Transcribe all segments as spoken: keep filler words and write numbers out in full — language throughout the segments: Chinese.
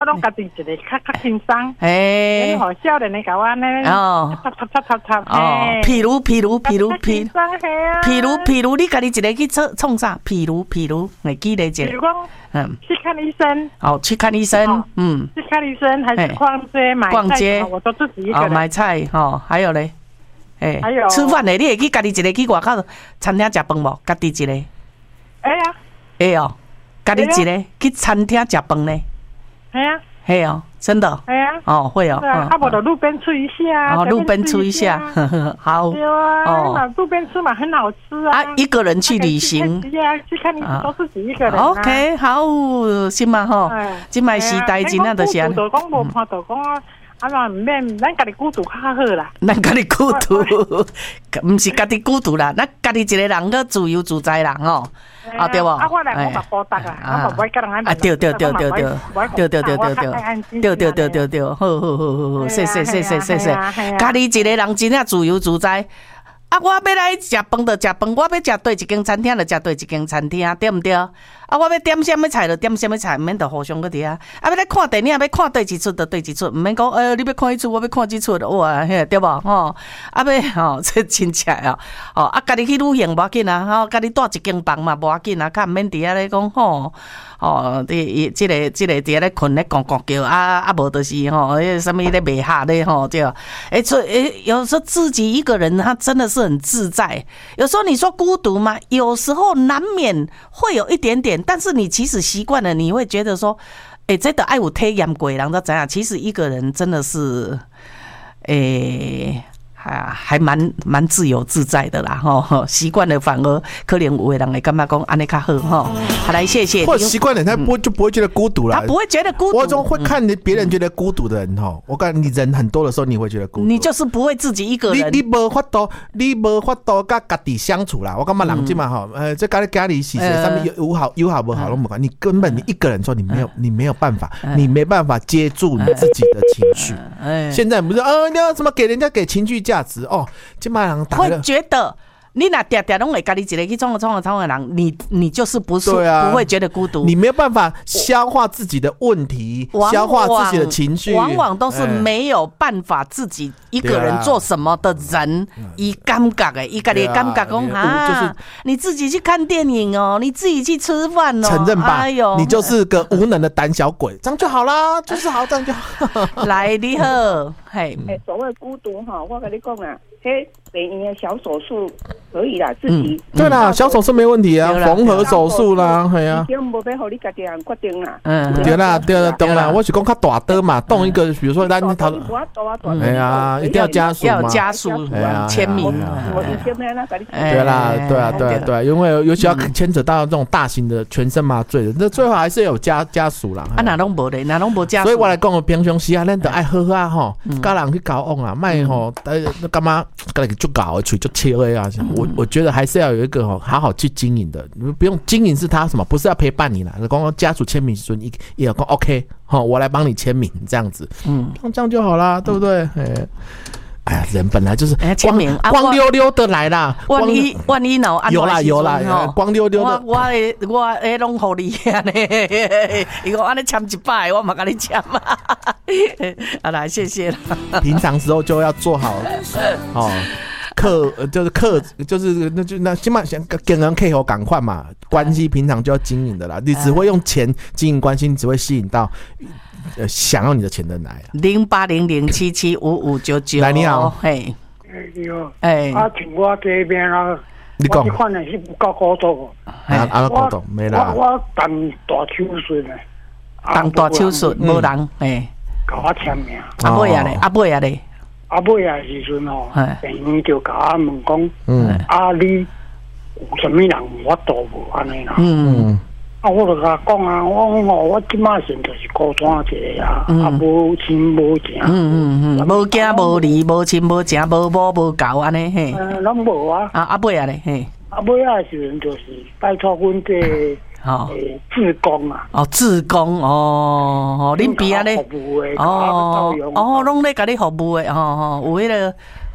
拢家己一个较较轻松， 哎， 好少年的甲我呢， 哦， 插插插插插， 哦，譬如譬如譬如譬如譬如譬如你家己一个去创创啥？譬如譬如，会记得一个， 比如讲，嗯，去看医生， 哦，去看医生，嗯， 去看医生还是逛街买逛街， 我都自己一个人买菜，哦，还有嘞，哎， 还有吃饭嘞，你会去家己一个去外口餐厅食饭无？家己一个， 哎呀， 会哦，家己一个去餐厅食饭呢， 哎呀。 嘿哦，真的。 哎呀， 哦，会哦。 啊，不就路边吃一下。 哦，路边吃一下，好。 对啊，哦，路边吃嘛很好吃啊。 啊，一个人去旅行。 对啊，去看你都是自己一个人。 OK， 好，是嘛吼？今摆时代真啊，就是安。 就讲无看到讲啊，啊嘛唔免，咱家己孤独较好啦。 咱家己孤独，唔是家己孤独啦，咱家己一个人个自由自在人吼。啊对无？ 啊我来我嘛孤独啊，我嘛不会跟人安排。 啊对对对对对，对对对对对，对对对对对，好好好好好，谢谢谢谢谢谢，家己一个人真正自由自在。啊，我要来食饭就食饭，我要食对一间餐厅就食对一间餐厅，对毋对？啊，我要点什么菜就点什么菜，毋免就互相个伫啊。啊，要来看电影，要看对一出就对一出，毋免讲，哎，你要看一出，我要看一出，哇，嘿，对无？吼，啊，要吼，这真正哦，哦，啊，家己去旅行无要紧啊，吼，家己住一间房嘛无要紧啊，较毋免伫遐咧讲吼。哦，这这个这个伫咧困咧讲讲叫啊啊，无就是吼，迄什么咧卖下咧吼，对吧？哎，所以有时候自己一个人，他真的是很自在。有时候你说孤独吗？有时候难免会有一点点，但是你其实习惯了，你会觉得说，哎，这个爱有体验过，人都怎样？其实一个人真的是，哎。啊，还蛮蛮自由自在的啦，吼，习惯了反而可能有的人会感觉讲安尼较好，吼。好，来谢谢。 或者习惯了，他不就不会觉得孤独了。 他不会觉得孤独。 我总会看别人觉得孤独的人，吼，我感觉你人很多的时候，你会觉得孤独。 你就是不会自己一个人。 你你无法度，你无法度甲家己相处啦。我感觉人即嘛吼，呃，这家里家里是谁，上面有好有好不好，拢不管。你根本你一个人说，你没有你没有办法，你没办法接住你自己的情绪。现在不是呃，你要怎么给人家给情绪价值哦？ 会觉得你那嗲嗲拢会家己一个去创个创个创个人，你你就是不是、 啊、 不会觉得孤独， 你没有办法消化自己的问题，消化自己的情绪， 往往都是没有办法自己一个人做什么的人，伊感觉诶，伊家己感觉讲啊，你自己去看电影哦，你自己去吃饭哦， 承认吧， 哎呦， 你就是个无能的胆小鬼，这样就好啦，就是好，这样就好。 来，你好，嘿， 所谓孤独哈，我跟你讲啊，嘿。北医的小手术可以啦，自己、 嗯、对啦，小手术没问题啊，缝合手术啦，系啊。 已经无要互你家己人决定啦。 嗯，对啦，对啦，懂啦。我是讲较大的嘛，动一个，比如说咱头，哎呀，一定要家属嘛， 要家属签名。 对啦，对啊，对啊，对，因为尤其要牵扯到这种大型的全身麻醉的，那最后还是有家家属啦。 啊，哪拢无咧，哪拢无家属。 所以我来讲，平常时啊，咱得爱好好啊吼，家人去交往啊，卖吼，呃，干嘛？家己就搞去就切了啊！我我觉得还是要有一个哦，好好去经营的。你不用经营是他什么，不是要陪伴你啦。刚刚家属签名时，你也要讲 OK， 好，我来帮你签名这样子，嗯，这样就好啦，对不对？哎。哎呀，人本来就是光光溜溜的来啦。 万一万一喏， 有啦有啦，光溜溜的。 我我我诶，拢互你啊咧。伊讲安尼签一百，我嘛甲你签嘛。好啦，谢谢啦。 平常时候就要做好哦，客就是客就是那就那起码想跟人配合赶快嘛，关系平常就要经营的啦。你只会用钱经营关系，你只会吸引到。呃，想要你的钱的来啊！ 零八零零七七五五九九， 来你好， 嘿， 你好，哎，啊，请我这边啊， 你讲， 这款的是不够高度， 啊啊，高度没啦， 我我动大手术呢， 动大手术无人，哎， 甲我签名， 阿妹啊咧，阿妹啊咧， 阿妹啊时阵哦，病院就甲我问讲，嗯，啊你有啥物人我都无安尼啦，嗯。啊！我就甲讲啊，我我我即马现就是孤单一个啊，啊无亲无情， 嗯嗯嗯，无囝无儿，无亲无情，无某无狗安尼嘿。 嗯，拢无啊。 啊阿妹啊咧嘿。 阿妹啊时阵就是拜托阮这诶志工啊。 哦，志工哦哦，恁边啊咧。 服务诶。 哦哦，拢咧甲你服务诶，吼吼，有迄个。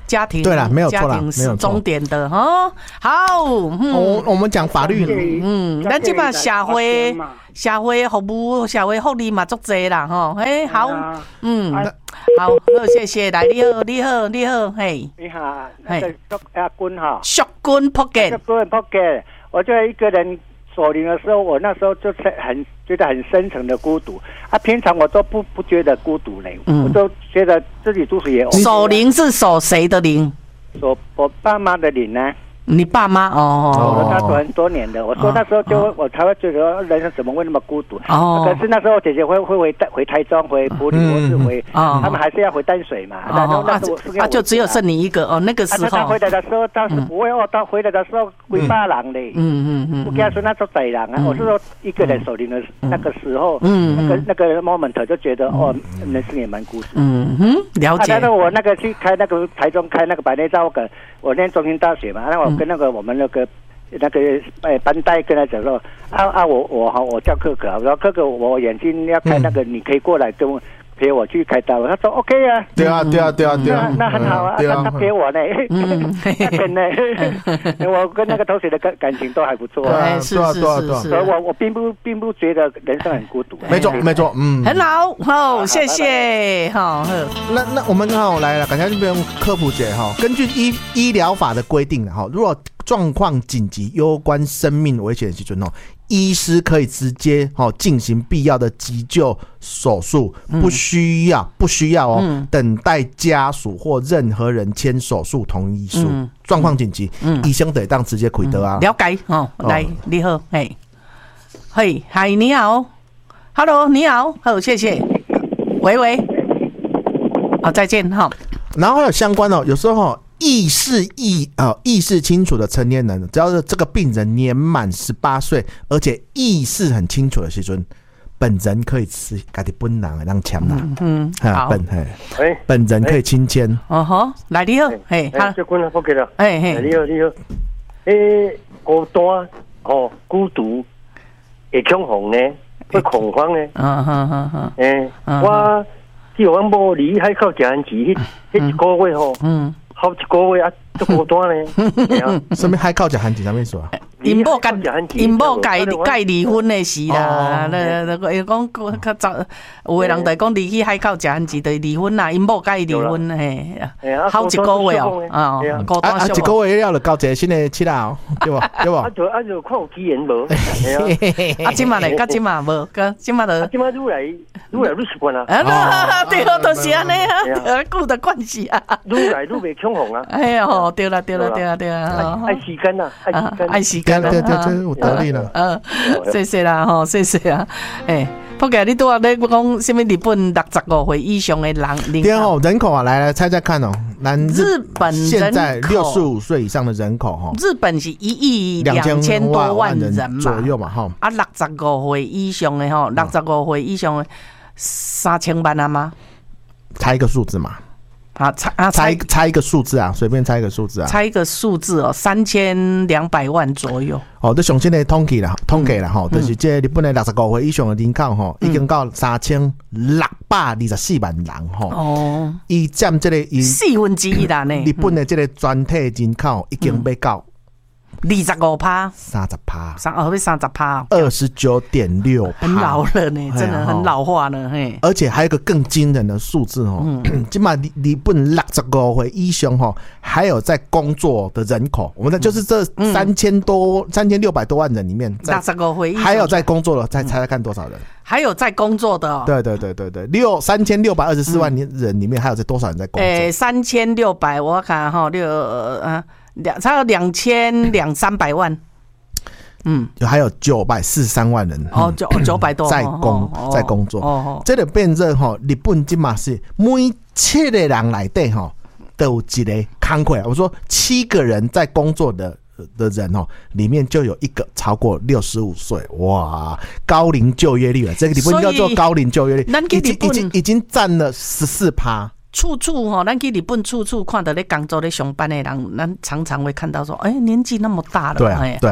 家庭对啦，没有错啦， 家庭是终点的哈。好， 嗯，我我们讲法律， 嗯，咱即摆社会社会服务社会福利嘛足济啦吼，嘿，好，嗯，好，好，谢谢，来，你好，你好，你好，嘿， 你好，那个阿君哈， 淑君仆嘅， 淑君仆嘅，我就一个人守灵的时候，我那时候就是很觉得很深层的孤独啊。平常我都不不觉得孤独嘞，嗯、我都觉得自己读书也 OK。 守灵是守谁的灵？ 守我爸妈的灵呢？ 你爸妈哦， 守了他守很多年的。我说那时候就、哦、我才会觉得人生怎么会那么孤独？哦，可是那时候姐姐会会回回台中、回埔里或是回、嗯，他们还是要回淡水嘛。然后那时候啊，就只有剩你一个哦。那个时候， 他回来的时候，当时不会哦。他回来的时候，几百人嘞。嗯嗯嗯。我跟他说那时候宰人啊，我是说一个人守灵的那个时候，嗯，那个那个 moment 就觉得哦，人生也蛮孤独。嗯哼，了解。但是我那个去开那个台中开那个百内照个。我念中兴大学嘛，那我跟那个我们那个、嗯、那个哎班代跟他讲说，啊啊我我好我叫克克，我说克克我眼睛要开那个，嗯、你可以过来跟我陪我去开刀。他说 OK 啊， 对啊对啊对啊对啊， 那那很好啊，他他陪我呢，嗯，真的，我跟那个同学的感感情都还不错啊，是是是是， 所以我我并不并不觉得人生很孤独， 没错没错，嗯， 很好，好谢谢，好， 那那我们好来了，感谢这边科普姐哈，根据医医疗法的规定哈，如果状况紧急、攸关生命危险的时候，医师可以直接进行必要的急救手术，不需要不需要哦、嗯、等待家属或任何人签手术同意书。状况紧急，嗯、医生得当直接开刀啊。 了解哦，来，你好，嘿，嘿，嗨，你好 ，Hello， 你好，好，谢谢，喂喂，好，再见哈。 然后还有相关哦，有时候意识意啊、呃、意识清楚的成年人，只要是这个病人年满十八岁，而且意识很清楚的时阵，本人可以持家己本人的让签啦。嗯，好，本嘿，本人可以亲签。 哦吼，来你好，嘿， 哈，这关了 OK 了。 哎嘿， 你好你好，诶，孤单哦，孤独，会恐慌呢，会恐慌呢。嗯哼哼哼，诶，我记我无离海口食番薯，迄迄一个月吼，嗯。好一个月啊，足孤单呢。 什么海口食番薯？啥意思啊？ 因某甲因某甲甲离婚的时啦，那那个讲较早，有的人就讲离去海口食番薯，就离婚啦。因某甲伊离婚嘿，好一个月哦，啊， 孤单啊，一个月了就交一个新的妻啦，对不？对不？ 啊就啊就看有机缘无？ 啊，今嘛嘞，甲今嘛无，甲今嘛就今嘛愈来愈来愈习惯啦。 啊，对哦，就是安尼啊，顾的关系啊， 愈来愈袂恐慌啊。 哎呀，吼，对啦，对啦，对啦，对啦， 爱时间呐，爱时间， 爱时间。 对对对，这有道理了。 嗯，谢谢啦，吼，谢谢啊。哎，不过你拄啊咧讲什么日本六十五岁以上的人， 对哦，人口啊，来来猜猜看哦，南日本现在六十五岁以上的人口哈， 日本是一亿两千多万人嘛左右嘛哈。 啊，六十五岁以上的吼，六十五岁以上的三千万啊吗？ 猜一个数字嘛。 啊，猜啊猜猜一个数字啊，随便猜一个数字啊， 猜一个数字哦，三千两百万左右。 哦，这上新的统计啦，统计啦吼，就是这日本的六十五岁以上的人口吼，已经到三千六百二十四万人吼。哦，伊占这个四分之一啦呢。 日本的这个全体人口已经要到二十五趴， 三十趴， 三哦，三十趴， 二十九点六， 很老了呢，真的很老化了嘿。 而且还有一个更惊人的数字哦，起码日本六十五岁以上哈，还有在工作的人口，我们的就是这三千多、三千六百多万人里面， 六十五岁还有在工作的，再猜猜看多少人？ 还有在工作的哦， 对对对对对，六三千六百二十四万人里面，还有在多少人在工作？ 诶，三千六百，我看哈六呃。两差不多两千两三百万，嗯， 还有九百四十三万人哦，九九百多在工在工作，哦，这个变成哈，日本今嘛是每七个人来对哈都有一个工课，我说七个人在工作的的人哦，里面就有一个超过六十五岁，哇，高龄就业率啊，这个日本叫做高龄就业率，已经已经已经占了十四趴。 处处吼，咱去日本处处看到咧工作咧上班的人，咱常常会看到说，哎、欸，年纪那么大了， 对啊，对啊，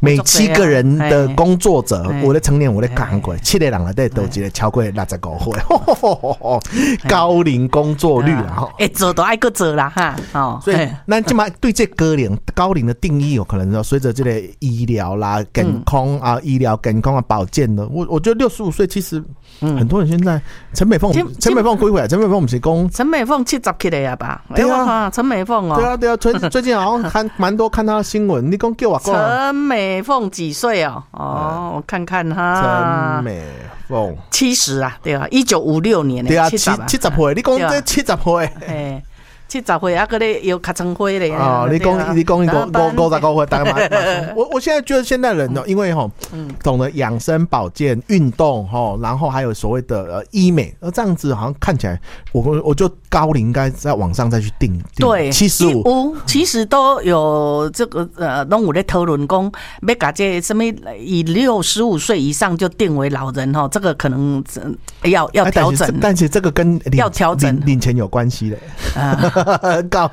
每七个人的工作者，我的成年我的讲过，七个人内底都一个超过六十五岁，高龄工作率啊！ 哎，做都爱个做啦哈！哦， 所以那起码对这高龄高龄的定义，有可能随着这个医疗啦、健康啊、医疗健康啊、保健的，我我觉得六十五岁其实很多人现在陈美凤，陈美凤归回来，陈美凤不是讲陈美凤七十起来呀吧？ 对啊， 陈美凤哦， 对啊对啊，最最近好像看蛮多看她的新闻，你讲叫我讲陈美凤几岁哦？哦，我看看哈， 陈美凤七十啊，对啊，一九五六年对啊，七七十岁，你讲这七十岁， 哎。七十岁啊，个咧有卡成灰咧。 哦，你讲你讲你讲五五十五岁，大概嘛。我我现在觉得现代人呢，因为哈，懂得养生保健、运动哈，然后还有所谓的呃医美，而这样子好像看起来，我我就高龄应该在网上再去定。 对， 七十五， 其实都有这个呃，拢有咧讨论讲，要把这什么以六十五岁以上就定为老人哈，这个可能要要调整。 但是这个跟要调整领钱有关系的。 高，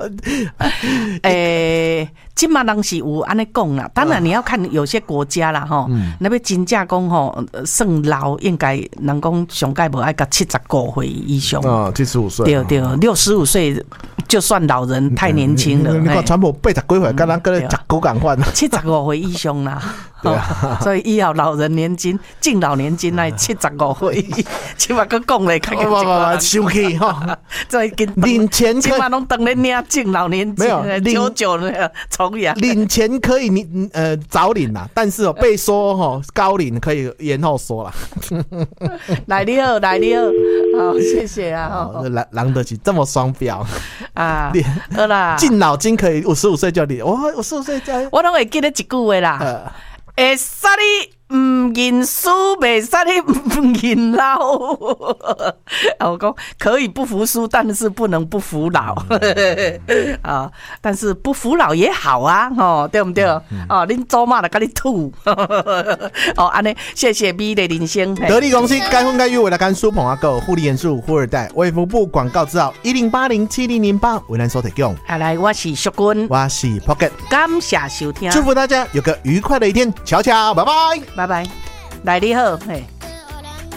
诶，今嘛人是有安尼讲啦。当然你要看有些国家啦，吼，那边真正讲吼，算老应该人讲上盖无爱到七十五岁以上。 哦，七十五岁。 对对，六十五岁就算老人太年轻了。 你看川普八十几岁，跟咱跟十九共款。 七十五岁以上啦。对啊，所以医疗老人年金、敬老年金来七十五岁，起码个讲嘞，看看生气哈。 再跟领钱， 起码拢等咧领敬老年金，没有九九那个重阳。 领钱可以你呃早领啦，但是哦被说哈高龄可以延后说啦。 来你好，来你好，好谢谢啊。 狼狼得起这么双标啊？好啦， 敬老金可以五十五岁就领，我五十五岁就我拢会记得一句话啦。会使你唔认输，袂使你唔认老。我讲可以不服输，但是不能不服老。啊，但是不服老也好啊，哦，对不对？哦，恁祖妈来甲你吐。哦，安尼，谢谢美丽人生。 得力公司该婚该育为了甘肃捧阿狗护理严肃富二代卫福部广告字号一零八零七零零八为咱所提供。 好来，我是淑君， 我是 Pocket， 感谢收听， 祝福大家有个愉快的一天，瞧瞧，拜拜。 拜拜，来你好，嘿。